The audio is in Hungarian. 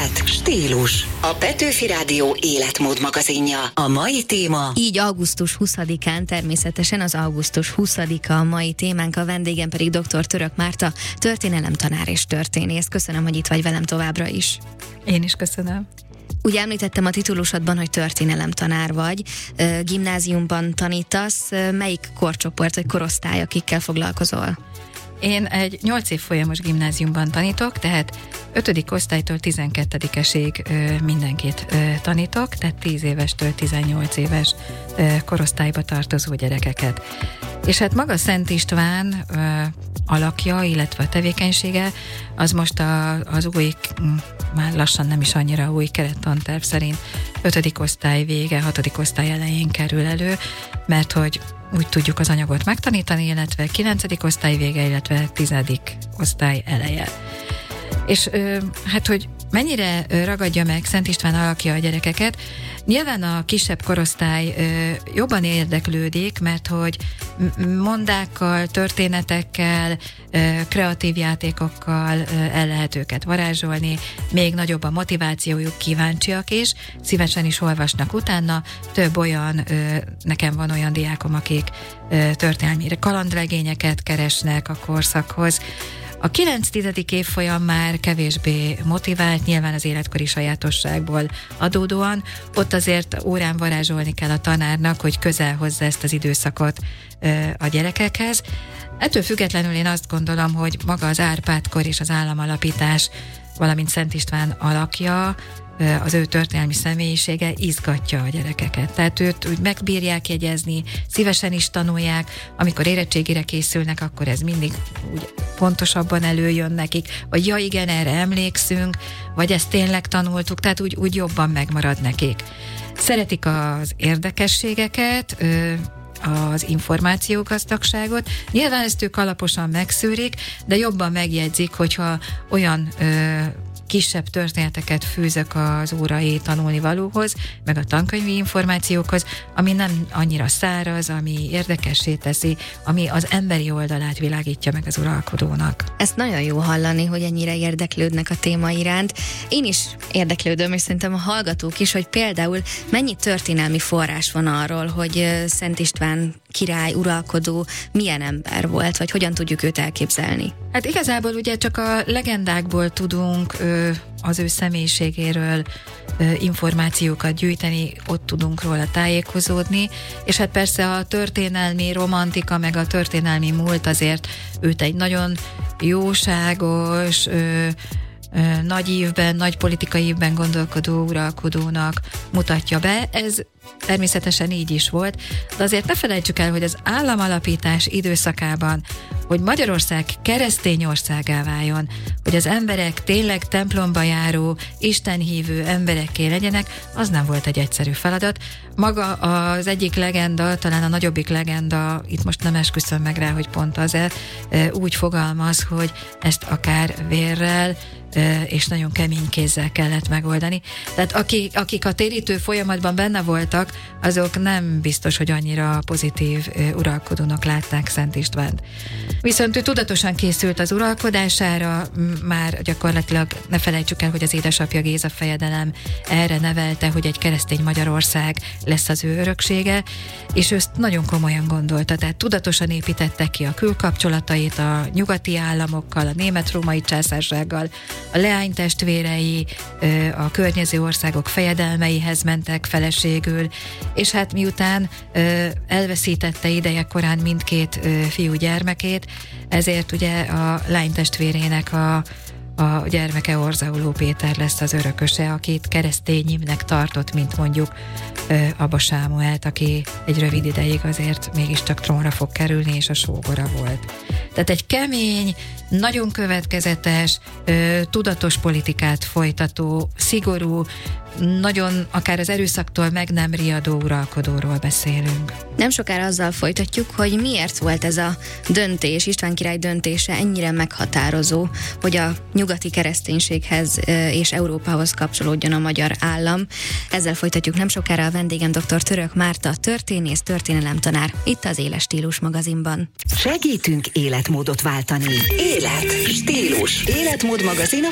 Élet, stílus. A Petőfi Rádió életmód magazinja. A mai téma... Így augusztus 20-án, természetesen az augusztus 20-a a mai témánk, a vendégem pedig dr. Török Márta, történelemtanár és történész. Köszönöm, hogy itt vagy velem továbbra is. Én is köszönöm. Ugye említettem a titulusodban, hogy történelemtanár vagy, gimnáziumban tanítasz, melyik korcsoport vagy korosztály, akikkel foglalkozol? Én egy 8 év folyamos gimnáziumban tanítok, tehát 5. osztálytól 12-esig mindenkit tanítok, tehát 10 évestől 18 éves korosztályba tartozó gyerekeket. És hát maga Szent István alakja, illetve a tevékenysége, az most az új, már lassan nem is annyira új kerettanterv szerint 5. osztály vége, 6. osztály elején kerül elő, mert hogy úgy tudjuk az anyagot megtanítani, illetve 9. osztály vége, illetve 10. osztály eleje. És hát, hogy mennyire ragadja meg Szent István alakja a gyerekeket, nyilván a kisebb korosztály jobban érdeklődik, mert hogy mondákkal, történetekkel, kreatív játékokkal el lehet őket varázsolni, még nagyobb a motivációjuk, kíváncsiak is, szívesen is olvasnak utána. Több olyan, nekem van olyan diákom, akik történelmi kalandregényeket keresnek a korszakhoz. A 9-10. évfolyam már kevésbé motivált, nyilván az életkori sajátosságból adódóan. Ott azért órán varázsolni kell a tanárnak, hogy közel hozza ezt az időszakot a gyerekekhez. Ettől függetlenül én azt gondolom, hogy maga az Árpád-kor és az államalapítás, valamint Szent István alakja, az ő történelmi személyisége izgatja a gyerekeket. Tehát őt úgy megbírják jegyezni, szívesen is tanulják, amikor érettségire készülnek, akkor ez mindig úgy pontosabban előjön nekik, vagy ja igen, erre emlékszünk, vagy ezt tényleg tanultuk, tehát úgy jobban megmarad nekik. Szeretik az érdekességeket, az információgazdagságot. Nyilván ezt ők alaposan megszűrik, de jobban megjegyzik, hogyha olyan kisebb történeteket fűzök az órai tanulnivalóhoz, meg a tankönyvi információkhoz, ami nem annyira száraz, ami érdekessé teszi, ami az emberi oldalát világítja meg az uralkodónak. Ezt nagyon jó hallani, hogy ennyire érdeklődnek a téma iránt. Én is érdeklődöm, és szerintem a hallgatók is, hogy például mennyi történelmi forrás van arról, hogy Szent István király, uralkodó milyen ember volt, vagy hogyan tudjuk őt elképzelni? Hát igazából ugye csak a legendákból tudunk az ő személyiségéről információkat gyűjteni, ott tudunk róla tájékozódni, és hát persze a történelmi romantika, meg a történelmi múlt azért őt egy nagyon jóságos, nagy ívben, nagy politikai ívben gondolkodó uralkodónak mutatja be. Ez természetesen így is volt, de azért ne felejtsük el, hogy az államalapítás időszakában, hogy Magyarország keresztény országgá váljon, hogy az emberek tényleg templomba járó, istenhívő emberekké legyenek, az nem volt egy egyszerű feladat. Maga az egyik legenda, talán a nagyobbik legenda, itt most nem esküszöm meg rá, hogy pont az-e, úgy fogalmaz, hogy ezt akár vérrel és nagyon kemény kézzel kellett megoldani. Tehát akik a térítő folyamatban benne voltak, azok nem biztos, hogy annyira pozitív uralkodónak látták Szent Istvánt. Viszont ő tudatosan készült az uralkodására, már gyakorlatilag ne felejtsük el, hogy az édesapja Géza fejedelem erre nevelte, hogy egy keresztény Magyarország lesz az ő öröksége, és ő ezt nagyon komolyan gondolta, tehát tudatosan építette ki a külkapcsolatait a nyugati államokkal, a német-római császársággal, a leánytestvérei a környező országok fejedelmeihez mentek feleségül, és hát miután elveszítette idejekorán mindkét fiú gyermekét, ezért ugye a lánytestvérének a gyermeke Orzauló Péter lesz az örököse, akit keresztényibbnek tartott, mint mondjuk Aba Sámuelt, aki egy rövid ideig azért mégiscsak trónra fog kerülni, és a sógora volt. Tehát egy kemény, nagyon következetes, tudatos politikát folytató, szigorú, nagyon akár az erőszaktól meg nem riadó uralkodóról beszélünk. Nem sokára azzal folytatjuk, hogy miért volt ez a döntés, István király döntése ennyire meghatározó, hogy a nyugati kereszténységhez és Európához kapcsolódjon a magyar állam. Ezzel folytatjuk nem sokára. A vendégem dr. Török Márta, történész, történelemtanár, itt az Éles Stílus magazinban. Segítünk életmódot váltani. Élet, stílus, életmód magazin a